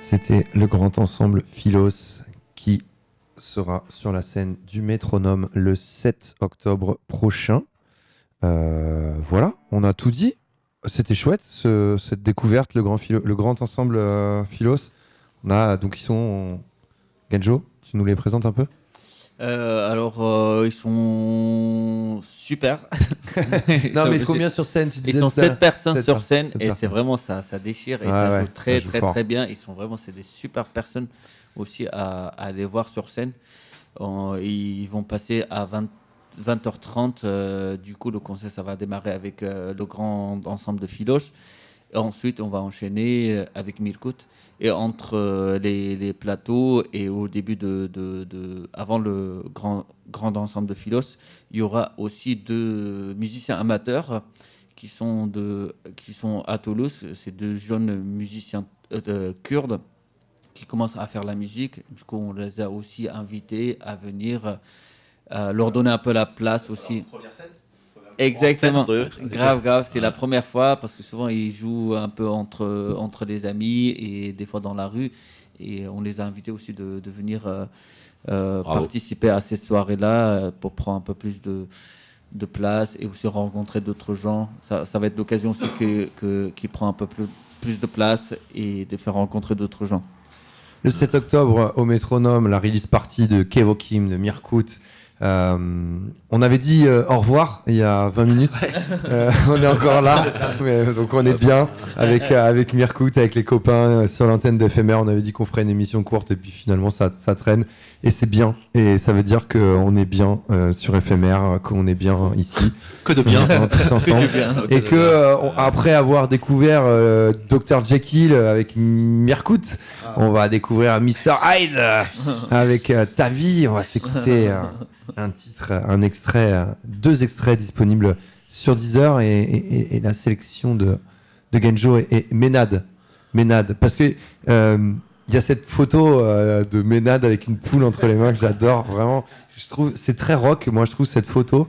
C'était le grand ensemble Philos qui sera sur la scène du Métronome le 7 octobre prochain. Voilà, on a tout dit. C'était chouette cette découverte, le grand ensemble Philos. Donc ils sont Genjo, tu nous les présentes un peu? Ils sont super. Non, mais combien sur scène tu disais? Ils sont 7 personnes sur scène 7 et personnes. c'est vraiment ça déchire et Ah ça ouais, joue très joue très fort. très bien. C'est des super personnes aussi à aller voir sur scène. Ils vont passer à 20h30. Du coup, le concert ça va démarrer avec le grand ensemble de Philos. Et ensuite, on va enchaîner avec Mirkout. Et entre les plateaux et au début avant le grand ensemble de Philos, il y aura aussi 2 musiciens amateurs qui sont à Toulouse. C'est 2 jeunes musiciens kurdes qui commencent à faire la musique. Du coup, on les a aussi invités à venir leur donner un peu la place aussi. Première scène. Exactement, grave, c'est la première fois parce que souvent ils jouent un peu entre des amis et des fois dans la rue et on les a invités aussi de venir participer à ces soirées-là pour prendre un peu plus de place et aussi rencontrer d'autres gens. Ça va être l'occasion aussi qui prend un peu plus de place et de faire rencontrer d'autres gens. Le 7 octobre au Métronome, la release party de Kevokim, de Mirkout. On avait dit au revoir il y a 20 minutes. On est encore là, donc on est bien avec Mirkout, avec les copains sur l'antenne d'Éphémère. On avait dit qu'on ferait une émission courte et puis finalement ça traîne et c'est bien. Et ça veut dire qu'on est bien sur Éphémère, qu'on est bien ici. Que de bien. Tous ensemble. Et que après avoir découvert Dr Jekyll avec Mirkout, on va découvrir Mr Hyde avec Ta vie. On va s'écouter un extrait, 2 extraits disponibles sur Deezer et la sélection de Genjo et Ménade, parce que il y a cette photo de Ménade avec une poule entre les mains que j'adore vraiment. Je trouve c'est très rock. Moi, je trouve cette photo.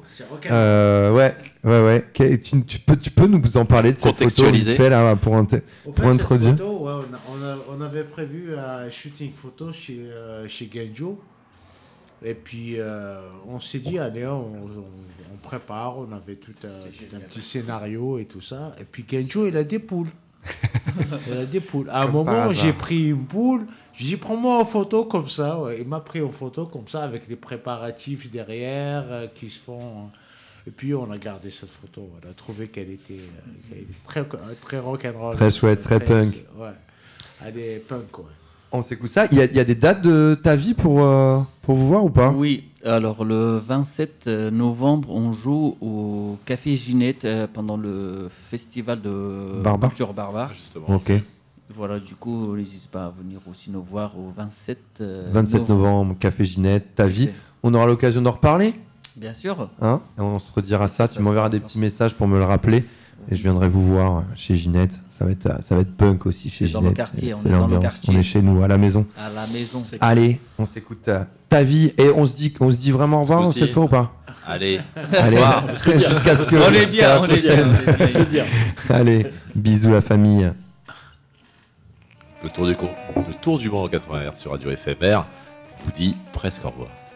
Ouais. Tu peux nous en parler de cette photo vite fait, là, pour introduire. Cette photo, ouais, on avait prévu un shooting photo chez Genjo. Et puis, on s'est dit, allez, on prépare. On avait tout un petit scénario et tout ça. Et puis, Genjo, il a des poules. À un moment, j'ai pris une poule. Je lui ai dit, prends-moi en photo comme ça. Ouais. Il m'a pris en photo comme ça, avec les préparatifs derrière qui se font. Et puis, on a gardé cette photo. On a trouvé qu'elle était très rock'n'roll. Très chouette, très punk. Ouais. Elle est punk, ouais. On s'écoute ça. Il y a des dates de Ta vie pour vous voir ou pas? Oui, alors le 27 novembre, on joue au Café Ginette pendant le festival de culture barbare. Justement. Ok. Voilà, du coup, n'hésitez pas à venir aussi nous voir au 27 novembre, Café Ginette, Ta vie. On aura l'occasion d'en reparler. Bien sûr. Hein, et on se redira ça. Tu m'enverras des petits messages pour me le rappeler. Et je viendrai vous voir chez Ginette. Ça va être punk aussi chez Ginette. Dans le quartier, c'est l'ambiance. On est chez nous, à la maison. À la maison. Allez, on s'écoute Ta vie et on se dit vraiment au revoir cette fois ou pas? Allez. Jusqu'à ce que. On est bien. Allez, bisous la famille. Le tour du monde en 80 Hz sur Radio Éphémère vous dit presque au revoir.